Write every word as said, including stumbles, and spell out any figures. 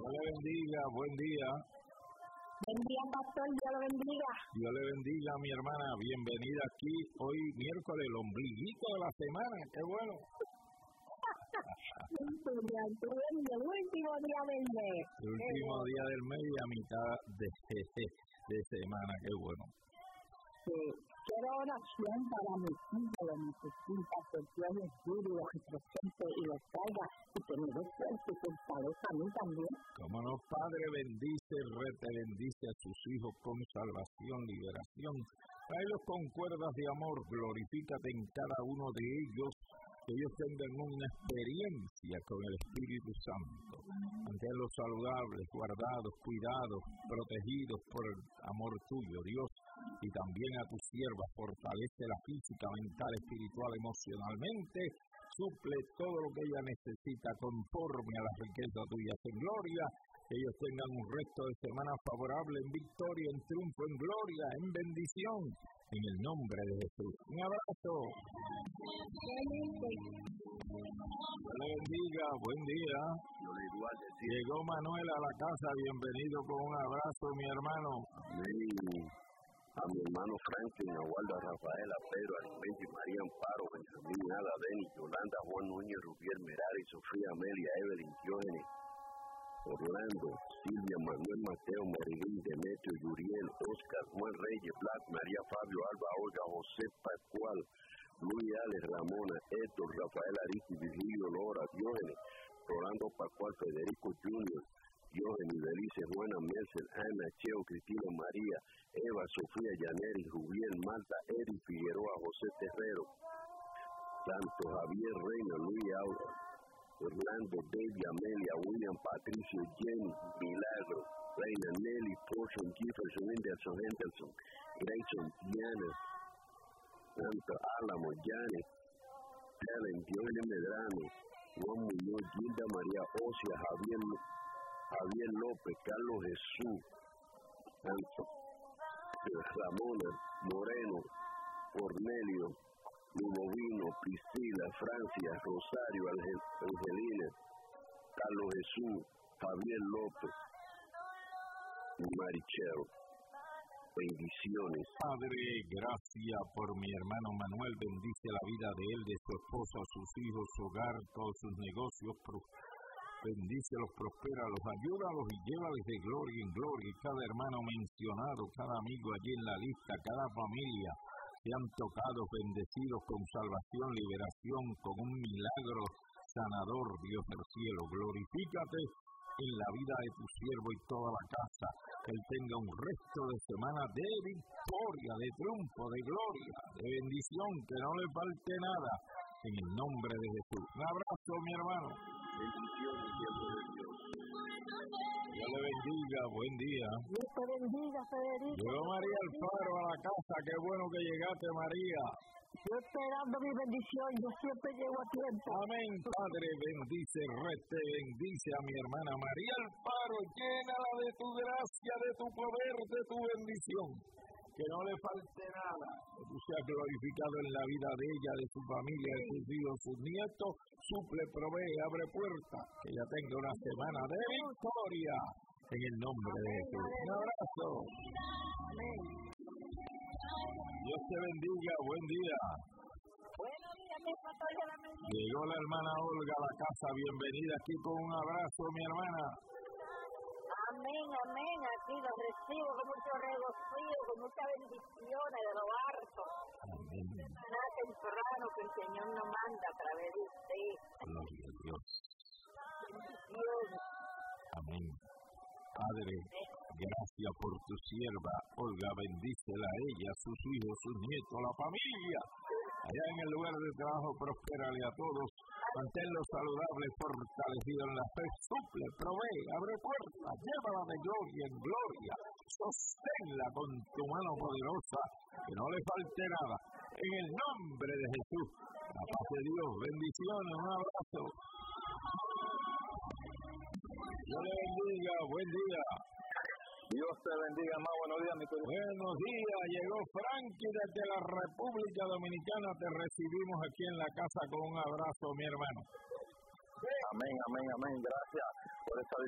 Dios le bendiga, buen día. Buen día, pastor, Dios le bendiga. Dios le bendiga, mi hermana. Bienvenida aquí hoy miércoles, el ombliguito de la semana. ¡Qué bueno! El último día del mes. El último día del mes y a mitad de, de semana. ¡Qué bueno! Sí. Quiero oración para mi hijo, lo necesita, que Dios les cuide, los represente y los traiga, y que me dé fuerza y fortaleza a mí también. Como no, Padre, bendice, rete, bendice a sus hijos con salvación, liberación. Tráelos con cuerdas de amor, glorifícate en cada uno de ellos, que ellos tengan una experiencia con el Espíritu Santo. Manténlos saludables, guardados, cuidados, protegidos por el amor tuyo, Dios. Y también a tu sierva, fortalécela física, mental, espiritual, emocionalmente, suple todo lo que ella necesita conforme a las riquezas tuyas en gloria, que ellos tengan un resto de semana favorable en victoria, en triunfo, en gloria, en bendición, en el nombre de Jesús. Un abrazo. Dios le bendiga, buen día. Llegó Manuel a la casa, bienvenido con un abrazo, mi hermano. Amén. A mi hermano Franklin, a Waldo, a Rafael, a Pedro, a Alimenti, María Amparo, Benjamín, Ada, Denis, Yolanda, Juan Núñez, Rubiel, Merari, Sofía, Amelia, Evelyn, Diógenes, Orlando, Silvia, Manuel, Mateo, Marilín, Demetrio, Yuriel, Oscar, Juan Reyes, Black, María, Fabio, Alba, Olga, José, Pascual, Luis, Alex, Ramona, Héctor, Rafael, Aristi, Virgilio, Lora, Diógenes, Rolando, Pascual, Federico, Junior, Diógenes, Belice, Juana, Merced, Ana, Cheo, Cristina, María, Eva, Sofía, Yaneri, Rubiel, Marta, Eri, Figueroa, José Terrero, Santo, Javier, Reina, Luis, Aura, Orlando, Debbie, Amelia, William, Patricio, Jenny, Milagro, Reina, Nelly, Portion, Jefferson, Henderson, Henderson, Grayson, Diana, Santo, Álamo, Janet, Helen, Diógenes Medrano, Juan Muñoz, Gilda, María Ocia, Javier, Javier López, Carlos Jesús, Santo, Ramona, Moreno, Cornelio, Lumovino, Priscila, Francia, Rosario, Angelina, Carlos Jesús, Javier López, Marichel. Bendiciones. Padre, gracias por mi hermano Manuel, bendice la vida de él, de su esposa, sus hijos, su hogar, todos sus negocios. Bendícelos, prospéralos, ayúdalos y llévales de gloria en gloria. Y cada hermano mencionado, cada amigo allí en la lista, cada familia, sean tocados, bendecidos con salvación, liberación, con un milagro sanador, Dios del cielo. Glorifícate en la vida de tu siervo y toda la casa. Que él tenga un resto de semana de victoria, de triunfo, de gloria, de bendición, que no le falte nada. En el nombre de Jesús. Un abrazo, mi hermano. Bendiciones, Dios de Dios. Dios le bendiga, buen día. Dios te bendiga, Federico. Llegó María Alfaro a la casa, qué bueno que llegaste, María. Yo esperando mi bendición, yo siempre llego a tiempo. Amén, Padre, bendice, rete, bendice a mi hermana María Alfaro, llénala de tu gracia, de tu poder, de tu bendición. Que no le falte nada, que tú seas glorificado en la vida de ella, de su familia, de sus hijos, sus nietos, suple, provee, abre puertas, que ella tenga una semana de victoria, en el nombre de Jesús. Un abrazo. Amén. Dios te bendiga, buen día. Buenos días, mi pastor de la mañana. Llegó la hermana Olga a la casa, bienvenida aquí con un abrazo, mi hermana. Amén, amén, aquí lo recibo con mucho regocijo, con muchas bendiciones de lo harto. Amén. Nada temprano que el Señor nos manda a través de usted. Gloria a Dios. Bendiciones. Amén. Padre, gracias por tu sierva, Olga, bendícela a ella, a sus hijos, sus nietos, la familia. Allá en el lugar de trabajo, prospérale a todos. Manténlos saludables, fortalecidos en la fe. Suple, provee, abre puertas, llévala de gloria en gloria. Sosténla con tu mano poderosa, que no le falte nada. En el nombre de Jesús, la paz de Dios, bendiciones, un abrazo. Dios le bendiga, buen día. Dios te bendiga, más buenos días, mi querido. Buenos días, llegó Frankie desde la República Dominicana, te recibimos aquí en la casa con un abrazo, mi hermano. Amén, amén, amén, gracias por esta